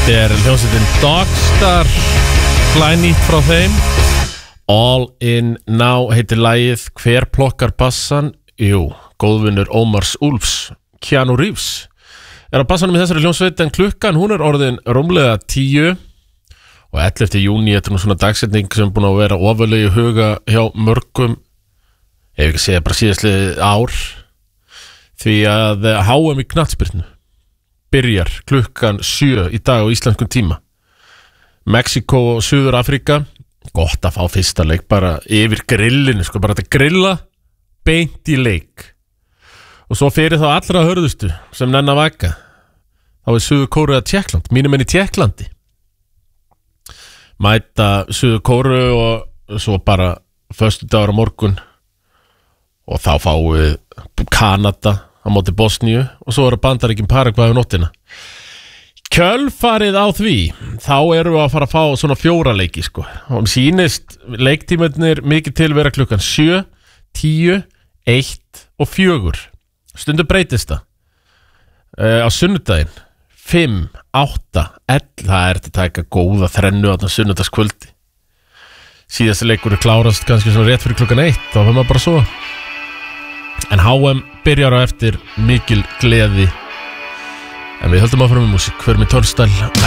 Þetta hljómsveitin Dogstar, glænýtt frá þeim. All in now heitir lagið. Hver plokkar bassan? Jú, góðvinnur Ómars Úlfs, Keanu Reeves á bassanum í þessari hljómsveit, en klukkan hún orðin rúmlega 10 og 11. júní. Þetta nú svona dagsetning sem búin að vera ofarlega í huga hjá mörgum, ef ekki segja bara síðastliðið ár, því að HM í knattspyrnu byrjar klukkan 7 í dag á íslenskum tíma. Mexíkó og Suður-Afríka. Gott að fá fyrsta leik bara yfir grillinu, sko, bara að grilla beint í leik. Og svo fyrir þá allra hörðustu sem nenn að vaka, þá Suður-Kóreu að Tékkland, mínum enn í Tékklandi. Mæta Suður-Kóreu og svo bara föstudagur á morgun og þá fáum við Kanada á móti Bosníu og svo Bandaríkin Paragvæ á nóttina. Kjölfarið á því, þá erum við að fara að fá svona 4 leiki, sko. Og sýnist leiktímennir mikið til vera klukkan 7, 10, 1 og 4. Stundum breytist það. Á sunnudaginn 5, 8, 11. Það er að taka góða þrennu á sunnudagskvöldi. Síðasti leikur klárast kannski svona rétt fyrir klukkan 1. Þá fyrir maður bara svo. En HM byrjar á eftir, mikil gleði. En við höldum áfram með músík. Förum í Turnstile.